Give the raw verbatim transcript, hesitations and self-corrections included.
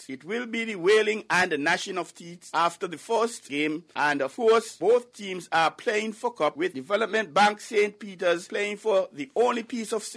It will be the wailing and the gnashing of teeth after the first game. And of course, both teams are playing for cup, with Development Bank Saint Peter's playing for the only piece of